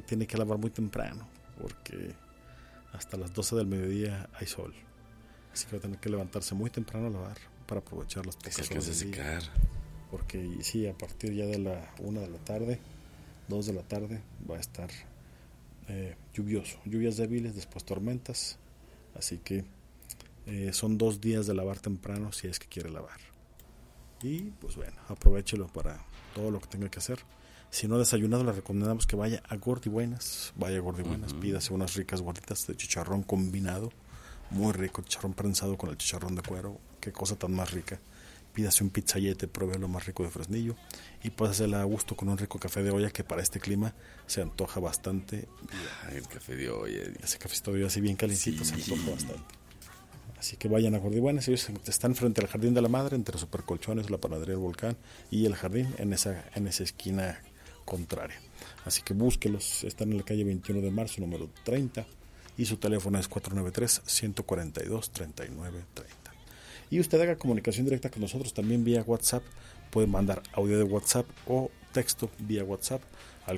tiene que lavar muy temprano, porque hasta las 12 del mediodía hay sol. Así que va a tener que levantarse muy temprano a lavar para aprovechar las pocas horas del día. Porque sí, a partir ya de la 1 de la tarde, 2 de la tarde, va a estar lluvioso. Lluvias débiles, después tormentas. Así que son 2 días de lavar temprano si es que quiere lavar. Y pues bueno, aprovéchelo para todo lo que tenga que hacer. Si no ha desayunado, le recomendamos que vaya a Gordibuenas. Vaya a Gordibuenas, pídase unas ricas gorditas de chicharrón combinado. Muy rico, chicharrón prensado con el chicharrón de cuero. Qué cosa tan más rica. Pídase un pizzayete, pruebe lo más rico de Fresnillo. Y pásasela a gusto con un rico café de olla que para este clima se antoja bastante. El café de olla. Ese cafecito de olla así bien calientito se antoja bastante. Así que vayan a Gordibuenas. Ellos están frente al Jardín de la Madre, entre Supercolchones, la Panadería del Volcán y el jardín en esa esquina contraria. Así que búsquelos. Están en la calle 21 de marzo, número 30. Y su teléfono es 493-142-3930. Y usted haga comunicación directa con nosotros también vía WhatsApp. Puede mandar audio de WhatsApp o texto vía WhatsApp al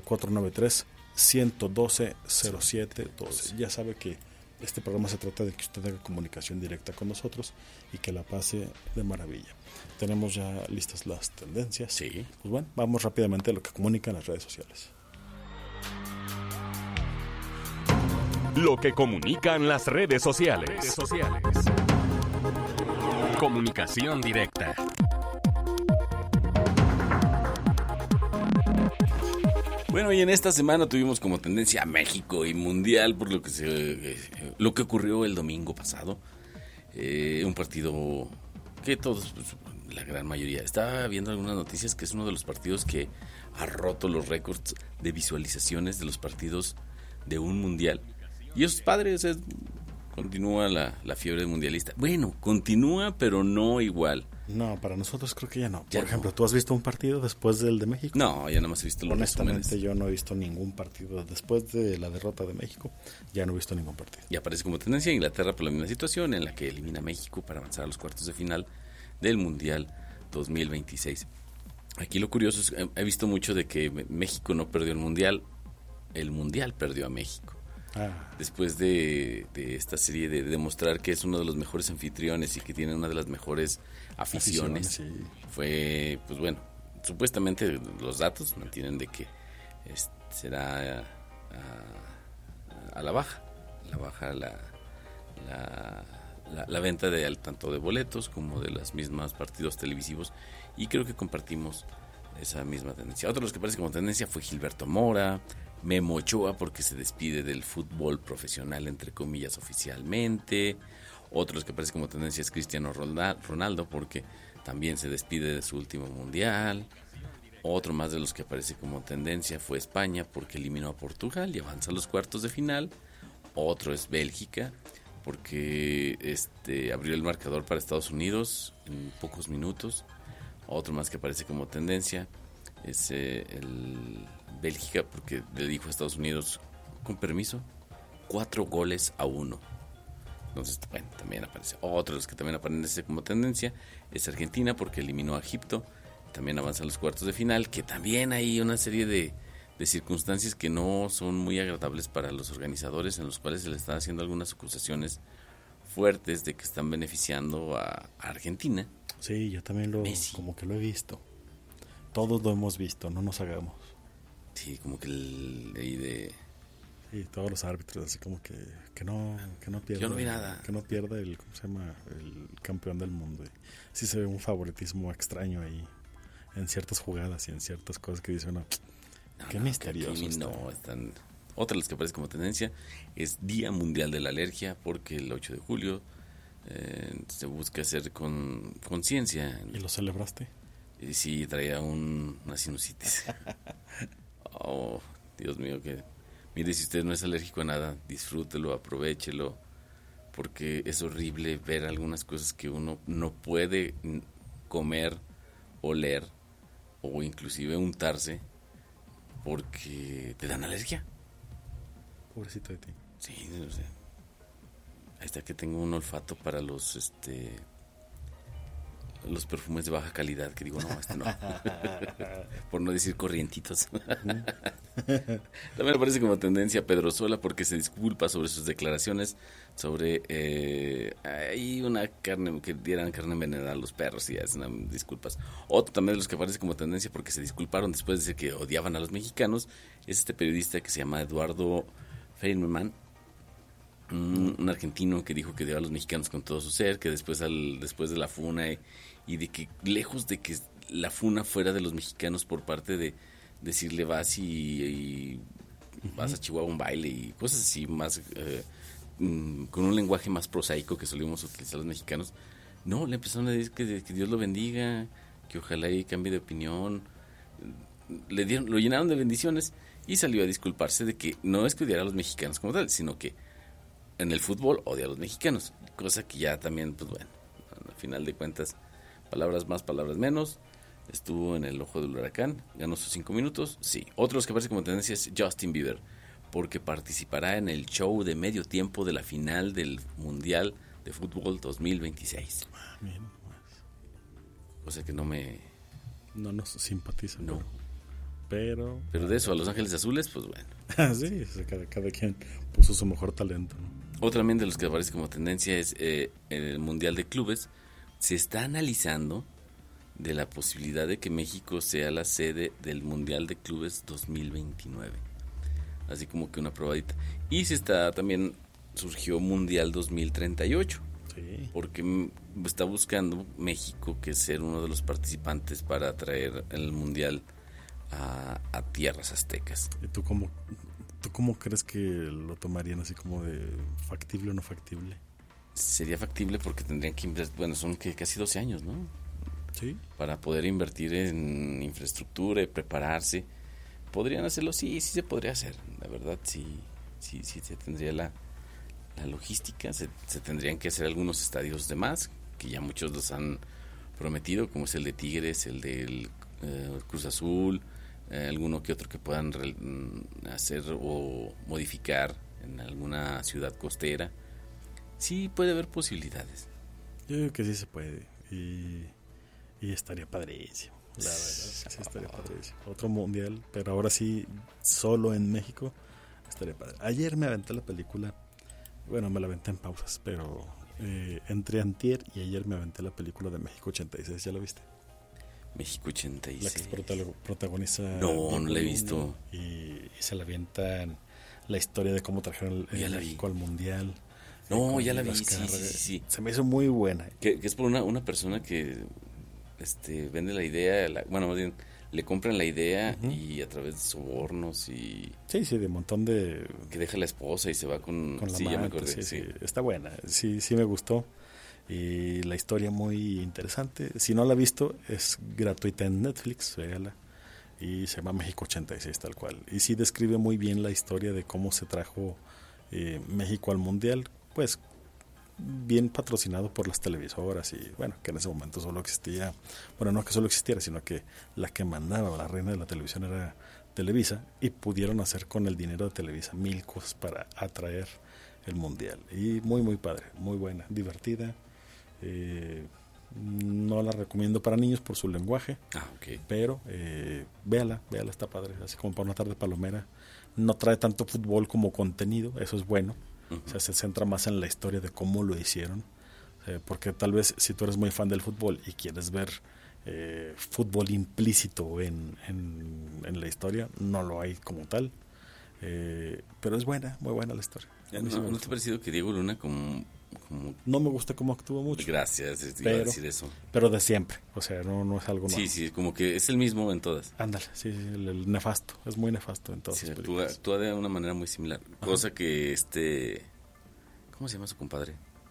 493-112-0712. Ya sabe que este programa se trata de que usted haga comunicación directa con nosotros y que la pase de maravilla. Tenemos ya listas las tendencias. Sí. Pues bueno, vamos rápidamente a lo que comunican las redes sociales. Lo que comunican las redes sociales. Comunicación directa. Bueno, y en esta semana tuvimos como tendencia a México y mundial por lo que ocurrió el domingo pasado. Un partido que todos, pues, la gran mayoría, estaba viendo algunas noticias que es uno de los partidos que ha roto los récords de visualizaciones de los partidos de un mundial. Y eso es padre, o sea, continúa la fiebre mundialista. Bueno, continúa, pero no igual. No, para nosotros creo que ya no. Ya Por ejemplo, no. ¿tú has visto un partido después del de México? No, ya nada más he visto los Honestamente, resúmenes. yo no he visto ningún partido. Después de la derrota de México, ya no he visto ningún partido. Y aparece como tendencia Inglaterra por la misma situación en la que elimina a México para avanzar a los cuartos de final del Mundial 2026. Aquí lo curioso es que he visto mucho de que México no perdió el Mundial perdió a México. Después de esta serie de demostrar que es uno de los mejores anfitriones y que tiene una de las mejores aficiones, sí. Fue, pues bueno, supuestamente los datos mantienen de que será a la baja la venta de tanto de boletos como de las mismas partidos televisivos, y creo que compartimos esa misma tendencia. Otro de los que parece como tendencia fue Gilberto Mora, Memo Ochoa, porque se despide del fútbol profesional, entre comillas, oficialmente. Otros que parece como tendencia es Cristiano Ronaldo, porque también se despide de su último mundial. Otro más de los que aparece como tendencia fue España, porque eliminó a Portugal y avanza a los cuartos de final. Otro es Bélgica, porque abrió el marcador para Estados Unidos en pocos minutos. Otro más que aparece como tendencia es el Bélgica, porque le dijo a Estados Unidos, con permiso, 4-1. Entonces, bueno, también aparece. Otro de los que también aparece como tendencia es Argentina, porque eliminó a Egipto. También avanza a los cuartos de final, que también hay una serie de circunstancias que no son muy agradables para los organizadores, en los cuales se le están haciendo algunas acusaciones fuertes de que están beneficiando a Argentina. Sí, yo también como que lo he visto. Todos lo hemos visto, no nos hagamos. Sí, como que leí de... Sí, todos los árbitros, así como que no pierda. Yo no vi nada. Que no pierda el campeón del mundo. Y sí se ve un favoritismo extraño ahí en ciertas jugadas y en ciertas cosas que dice uno, qué misterioso. Otra de las que aparece como tendencia es Día Mundial de la Alergia, porque el 8 de julio se busca hacer con conciencia. ¿Y lo celebraste? Y sí, traía una sinusitis. Oh, Dios mío, que mire, si usted no es alérgico a nada, disfrútelo, aprovéchelo, porque es horrible ver algunas cosas que uno no puede comer, oler o inclusive untarse porque te dan alergia. Pobrecito de ti. Sí, no sé. Ahí está que tengo un olfato para los los perfumes de baja calidad, que digo, no, este no. Por no decir corrientitos. También me parece como tendencia Pedrosola porque se disculpa sobre sus declaraciones sobre hay una carne, que dieran carne envenenada a los perros y hacen disculpas. Otro también de los que aparece como tendencia porque se disculparon después de decir que odiaban a los mexicanos es este periodista que se llama Eduardo Feynman, un argentino que dijo que odiaba a los mexicanos con todo su ser, que después de la funa y de que lejos de que la funa fuera de los mexicanos por parte de decirle vas y vas a Chihuahua a un baile y cosas así más con un lenguaje más prosaico que solíamos utilizar los mexicanos, no, le empezaron a decir que Dios lo bendiga, que ojalá y cambie de opinión, lo llenaron de bendiciones y salió a disculparse de que no es que odiara a los mexicanos como tal, sino que en el fútbol odia a los mexicanos, cosa que ya también, pues bueno, al final de cuentas, palabras más, palabras menos, estuvo en el ojo del huracán, ganó sus 5 minutos, sí. Otros que aparece como tendencia es Justin Bieber, porque participará en el show de medio tiempo de la final del Mundial de Fútbol 2026. Bien, cosa que no nos simpatiza. No. Pero de eso a Los Ángeles Azules, pues bueno. Sí, cada quien puso su mejor talento, ¿no? Otro también de los que aparece como tendencia es el Mundial de Clubes. Se está analizando de la posibilidad de que México sea la sede del Mundial de Clubes 2029. Así como que una probadita. Y también surgió Mundial 2038. Sí. Porque está buscando México que ser uno de los participantes para traer el Mundial a tierras aztecas. ¿Y tú cómo crees que lo tomarían, así como de factible o no factible? Sería factible porque tendrían que invertir, bueno, son casi 12 años, ¿no? Sí. Para poder invertir en infraestructura y prepararse. ¿Podrían hacerlo? Sí se podría hacer. La verdad, sí se tendría la logística. Se tendrían que hacer algunos estadios de más, que ya muchos los han prometido, como es el de Tigres, el del Cruz Azul, alguno que otro que puedan hacer o modificar en alguna ciudad costera. Sí puede haber posibilidades. Yo creo que sí se puede y estaría padrísimo, la verdad, sí estaría padrísimo. Otro mundial, pero ahora sí solo en México, estaría padre. Ayer me aventé la película, bueno, me la aventé en pausas, pero entre antier y ayer me aventé la película de México 86, ¿ya la viste? México 86. La que protagoniza. No la he visto. Y se la avientan la historia de cómo trajeron el México al mundial. No, ya la vi, sí. Se me hizo muy buena. Que es por una persona que vende la idea, bueno, más bien le compran la idea y a través de sobornos y... Sí, de un montón de... Que deja a la esposa y se va con la sí, amante, ya me acordé, sí, está buena, sí me gustó. Y la historia muy interesante. Si no la ha visto, es gratuita en Netflix, véala. Y se llama México 86 tal cual. Y sí describe muy bien la historia de cómo se trajo México al mundial, pues bien patrocinado por las televisoras y bueno, que en ese momento solo existía, bueno, no que solo existiera, sino que la que mandaba, la reina de la televisión era Televisa, y pudieron hacer con el dinero de Televisa 1000 cosas para atraer el mundial. Y muy padre, muy buena, divertida. No la recomiendo para niños por su lenguaje, okay. Pero véala, está padre, así como para una tarde palomera. No trae tanto fútbol como contenido, eso es bueno. O sea, se centra más en la historia de cómo lo hicieron, porque tal vez si tú eres muy fan del fútbol y quieres ver fútbol implícito en la historia, no lo hay como tal, pero es buena, muy buena la historia. ¿No te ha parecido que Diego Luna como no me gusta cómo actúa mucho? Gracias, iba a decir eso. Pero de siempre, o sea, no es algo nuevo. Sí, como que es el mismo en todas. Ándale, sí, el nefasto, es muy nefasto en todas. Sí, actúa de una manera muy similar. Ajá. Cosa que ¿cómo se llama su compadre?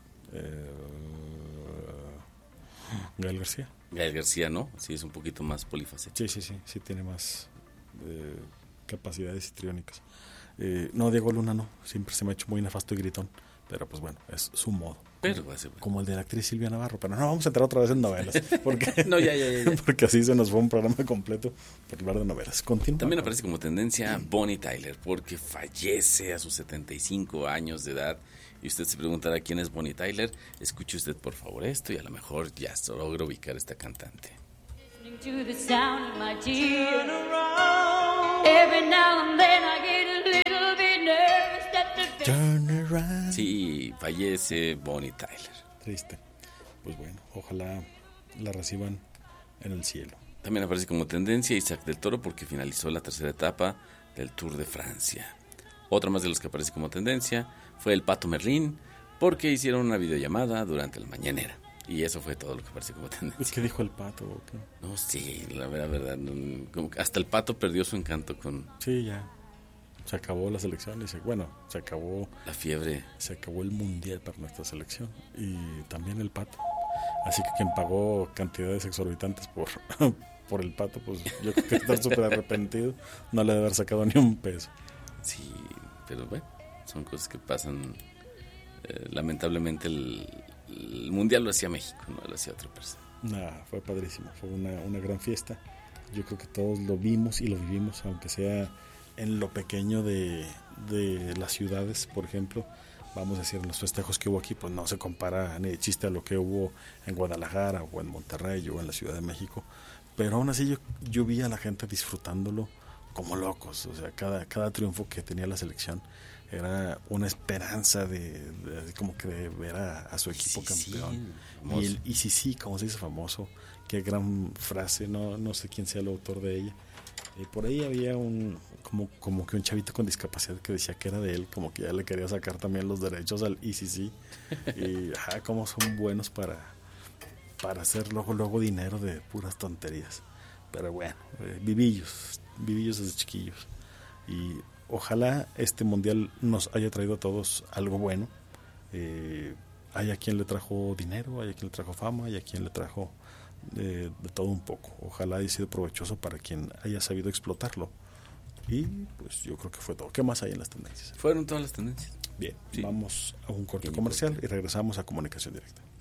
Gael García. Gael García, ¿no? Sí, es un poquito más polifacético. Sí tiene más capacidades histriónicas. No, Diego Luna no, siempre se me ha hecho muy nefasto y gritón. pero pues bueno, es su modo. Pero va a ser bueno. Como el de la actriz Silvia Navarro, pero no, vamos a entrar otra vez en novelas, porque, no, ya. porque así se nos fue un programa completo por hablar de novelas. Continúa. También aparece como tendencia Bonnie Tyler, porque fallece a sus 75 años de edad. Y usted se preguntará quién es Bonnie Tyler. Escuche usted por favor esto y a lo mejor ya logra ubicar a esta cantante. Sí, fallece Bonnie Tyler. Triste. Pues bueno, ojalá la reciban en el cielo. También aparece como tendencia Isaac del Toro porque finalizó la tercera etapa del Tour de Francia. Otra más de los que aparece como tendencia fue el Pato Merlín porque hicieron una videollamada durante la mañanera. Y eso fue todo lo que aparece como tendencia. ¿Qué dijo el Pato? ¿O qué? No, sí, la verdad, como que hasta el Pato perdió su encanto con... Sí, ya. Se acabó la selección y se acabó... La fiebre. Se acabó el mundial para nuestra selección. Y también el Pato. Así que quien pagó cantidades exorbitantes por el Pato, pues yo creo que está súper arrepentido. No le debe haber sacado ni un peso. Sí, pero bueno, son cosas que pasan. Lamentablemente el mundial lo hacía México, no lo hacía otra persona. Nada, fue padrísimo, fue una gran fiesta. Yo creo que todos lo vimos y lo vivimos, aunque sea en lo pequeño de las ciudades, por ejemplo. Vamos a decir, los festejos que hubo aquí, pues no se compara ni de chiste a lo que hubo en Guadalajara o en Monterrey o en la Ciudad de México. Pero aún así yo vi a la gente disfrutándolo como locos. O sea, cada triunfo que tenía la selección era una esperanza de como que de ver a su equipo campeón. Sí. Sí, como se dice famoso, qué gran frase, no sé quién sea el autor de ella. Por ahí había como que un chavito con discapacidad que decía que era de él, como que ya le quería sacar también los derechos al ICC. Y cómo son buenos para hacer luego dinero de puras tonterías. Pero bueno, vivillos desde chiquillos. Y ojalá este mundial nos haya traído a todos algo bueno. Hay a quien le trajo dinero, hay a quien le trajo fama, hay a quien le trajo de todo un poco. Ojalá haya sido provechoso para quien haya sabido explotarlo. Y pues yo creo que fue todo. ¿Qué más hay en las tendencias? Fueron todas las tendencias. Bien, sí. Vamos a un corte comercial y regresamos a Comunicación Directa.